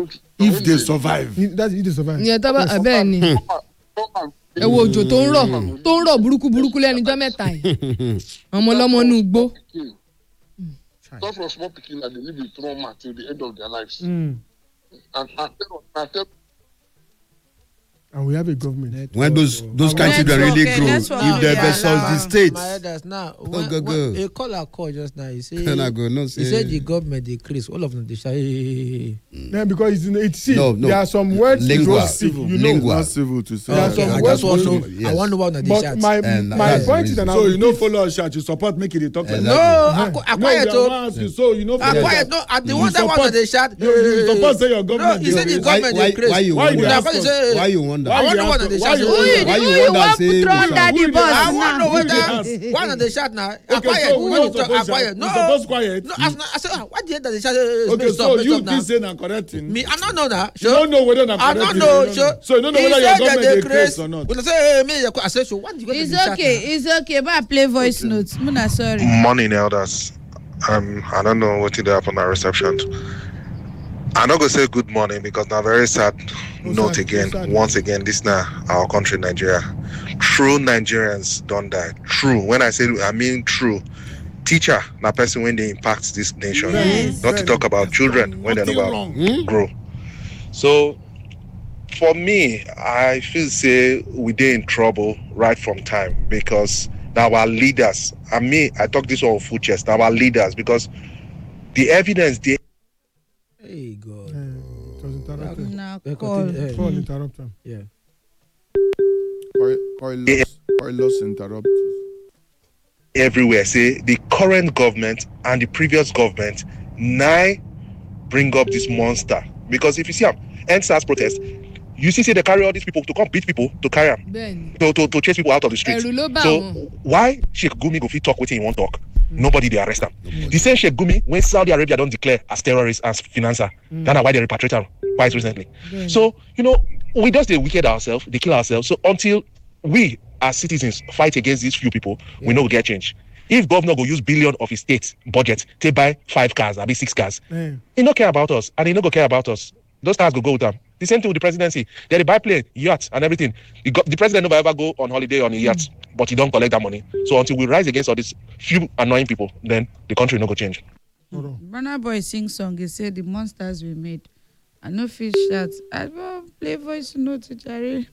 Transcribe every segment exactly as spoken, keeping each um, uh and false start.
if they survive. That's if they survive. Yeah, taba bẹ́ẹ̀ ni. Ẹ wo òjò tó ń rọ̀ tó ń rọ̀ burúkú burúkú lẹ́nu ọjọ́ mẹ́ta yìí. Ọmọ ọlọ́mọ inú igbó. Not from small pikin that they live with trauma till the end of their lives. Mm. And and tell and tell. And we have a government. When those those kind of children really Network, grow, eh, if network, they yeah, versus nah. the states, My elders now. Go, When, go, when go. a caller call just now. He say. Can I go? No, He say- said the government decrease. All of them they say. Yeah, because it's in it's see, No, no. there are some words Lingua. you civil, you know. Lingua. Not civil to say. There are Okay, some I words just want to you know. Yes. I want to know what they But chat. my And my that's the point is that reason. So you know know follow chat, you support make it they talk like Exactly. No, that. I, I No, quiet. they Oh. are ask you, so you know I follow quiet. chat. No, I the You one that support- want they chat. You, you support say your No, government. he said the dey- why, government why, decrease. why you Why wonder? they Now, ask what you us? say? Why you wonder? I Why want they to know ask what they us? chat. Why you Who wonder? you- Why you Who you wonder want say put on Musa? daddy Who boss I want to know now? whether ask? one of the chat now. I Okay, quiet. so Who we want not to talk? I suppose quiet. shout. No, We suppose quiet. no. I I said, what the end of the chat? uh, Okay, stop, so stop you now. this say na correct thing. Me, I don't know now. You don't know whether na I correct don't thing. know. You So, So you don't know he whether your said that government they dey create- craze or not. When I say, hey, me, I say, so what do you got to It's the chat okay, now? it's okay. But I play voice notes. Muna sorry. Morning, elders. Um, I don't know what did happen at reception. I'm not gonna say good morning because now very sad Oh, note sad, again. oh, sad. Once again, this now our country, Nigeria. True Nigerians don't die. True. When I say I mean true. Teacher, na person when they impact this nation. Yes. Not to talk about children when they Nothing never wrong. grow. So for me, I feel say we dey in trouble right from time because now our leaders, and me, I talk this all full chest, now our leaders, because the evidence they Hey, God. Uh, it was interrupted. Now Yeah, call. continue. Call interrupt him. Yeah. Carlos, Carlos interrupt. everywhere say the current government and the previous government now bring up this monster. Because if you see them end SARS protest, you see say they carry all these people to come beat people to carry them. Bẹ́ẹ̀ni. To, to, to chase people out of the streets. Ẹ̀rù ló bà So wọ́n. why Sheikh Gumi go fit talk wetin he wan talk? Nobody they arrest him. The same Sheikh Gumi when Saudi Arabia don't declare as terrorist as financer. That's why they repatriate him quite recently. So you know we just they wicked ourselves, they kill ourselves. So until we as citizens fight against these few people, we know we get change. If governor go use billion of his state budget to buy five cars, maybe six cars, Yeah. he no care about us, and he no go care about us. Those cars go go with them. The same thing with the presidency. They buy plane, yacht, and everything. The, go- the president never ever go on holiday on a yacht, but he don't collect that money. So until we rise against all these few annoying people, then the country no go change. Burna Boy sing song. He said the monsters we made. I no fish shout. I will play voice note to Jerry.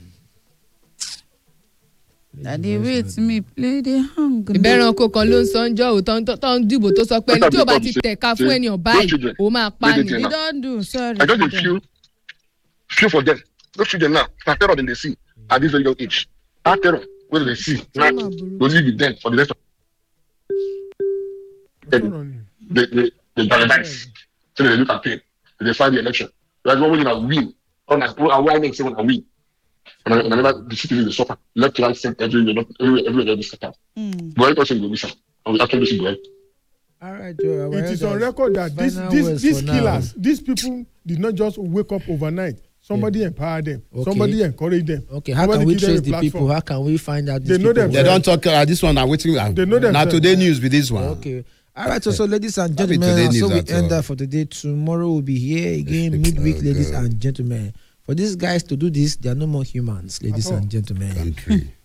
Daddy wait me play the hung. Ìbẹ̀rànkò kan ló ń sọ ń jọ́ òótọ́ tó- tó ń dìbò tó sọ pé ẹni tí ò bá ti tẹ̀ka fún ènìyàn báyìí ó máa pa ni. You don't do sorry. I just dey feel feel for them. Those children now, na terror dem dey see at this very young age. That terror wey dem dey see now go live with them for the rest of What's wrong with you? they they they galvanize. So they do campaign. They dey fight the election. That's one way na win. Or na why next say na win. And I remember the city dey suffer. Left, right, center, everywhere, not everywhere, everywhere dey scatter. Mm. Buhari person go miss am. And we actually see Buhari. All right, Joe. our It is on elders. record that this, Final this, words these for now. killers, these people did not just wake up overnight. Somebody empowered them. Okay. Somebody encouraged them. Okay, how Somebody can we give them trace a the platform. people? How can we find out They these know people? them They don't talk. Uh, this one, I'm waiting. Uh, They know now themselves. today news with this one. Okay. All right, so, so ladies and Not be gentlemen, today so news we at end all. that for today. Tomorrow we'll be here again, midweek, Oh, ladies God. and gentlemen. For these guys to do this, they are no more humans, ladies At all. and gentlemen. Country.